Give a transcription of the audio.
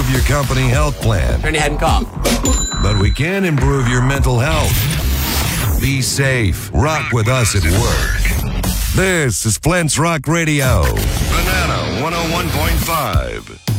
your company health plan. Ernie hadn't called. But we can improve your mental health. Be safe. Rock with us at work. This is Flint's Rock Radio. Banana 101.5.